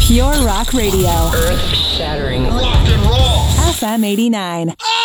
Pure Rock Radio. Earth shattering. Rock and roll. FM 89.